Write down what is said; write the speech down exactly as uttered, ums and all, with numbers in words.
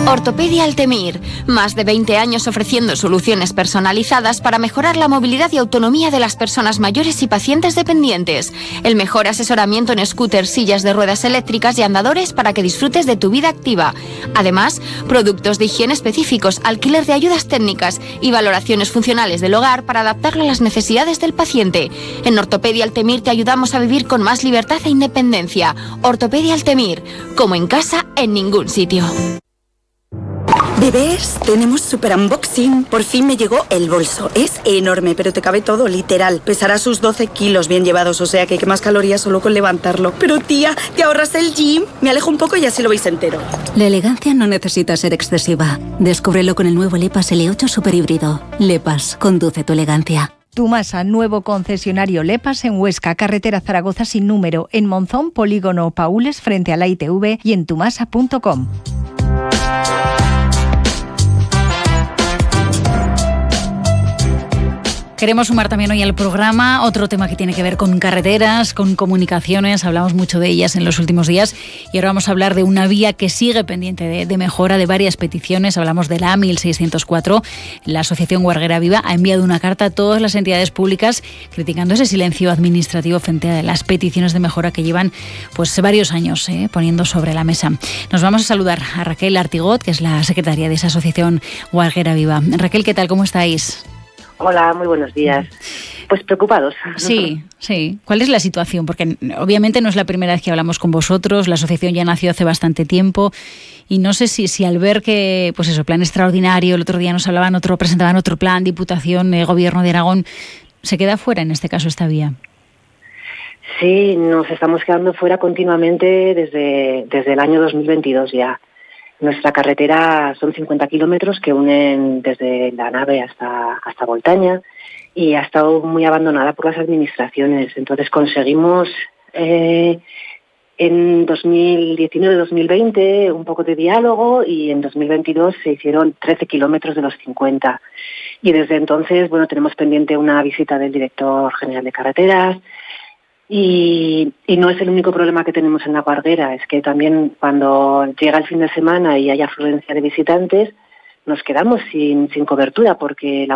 Ortopedia Altemir. Más de veinte años ofreciendo soluciones personalizadas para mejorar la movilidad y autonomía de las personas mayores y pacientes dependientes. El mejor asesoramiento en scooters, sillas de ruedas eléctricas y andadores para que disfrutes de tu vida activa. Además, productos de higiene específicos, alquiler de ayudas técnicas y valoraciones funcionales del hogar para adaptarlo a las necesidades del paciente. En Ortopedia Altemir te ayudamos a vivir con más libertad e independencia. Ortopedia Altemir. Como en casa, en ningún sitio. Bebés, tenemos super unboxing. Por fin me llegó el bolso. Es enorme, pero te cabe todo, literal. Pesará sus doce kilos bien llevados, o sea que quemas calorías solo con levantarlo. Pero tía, ¿te ahorras el gym? Me alejo un poco y así lo veis entero. La elegancia no necesita ser excesiva. Descúbrelo con el nuevo Lepas L ocho Super Híbrido. Lepas, conduce tu elegancia. Tumasa, nuevo concesionario Lepas en Huesca, carretera Zaragoza sin número, en Monzón, polígono Paules frente a la I T V y en tumasa punto com. Queremos sumar también hoy al programa otro tema que tiene que ver con carreteras, con comunicaciones. Hablamos mucho de ellas en los últimos días y ahora vamos a hablar de una vía que sigue pendiente de, de mejora, de varias peticiones. Hablamos de la A mil seiscientos cuatro. La Asociación Guarguera Viva ha enviado una carta a todas las entidades públicas criticando ese silencio administrativo frente a las peticiones de mejora que llevan pues varios años eh, poniendo sobre la mesa. Nos vamos a saludar a Raquel Artigot, que es la secretaria de esa Asociación Guarguera Viva. Raquel, ¿qué tal? ¿Cómo estáis? Hola, muy buenos días. Pues preocupados. Sí, sí. ¿Cuál es la situación? Porque obviamente no es la primera vez que hablamos con vosotros, la asociación ya nació hace bastante tiempo y no sé si, si al ver que, pues eso, plan extraordinario, el otro día nos hablaban otro, presentaban otro plan, Diputación, eh, Gobierno de Aragón, ¿se queda fuera en este caso esta vía? Sí, nos estamos quedando fuera continuamente desde, desde el año dos mil veintidós ya. Nuestra carretera son cincuenta kilómetros que unen desde la nave hasta, hasta Voltaña y ha estado muy abandonada por las administraciones. Entonces conseguimos eh, en dos mil diecinueve dos mil veinte un poco de diálogo y en dos mil veintidós se hicieron trece kilómetros de los cincuenta. Y desde entonces, bueno, tenemos pendiente una visita del director general de carreteras. Y, y no es el único problema que tenemos en la Guarguera, es que también cuando llega el fin de semana y hay afluencia de visitantes, nos quedamos sin, sin cobertura porque la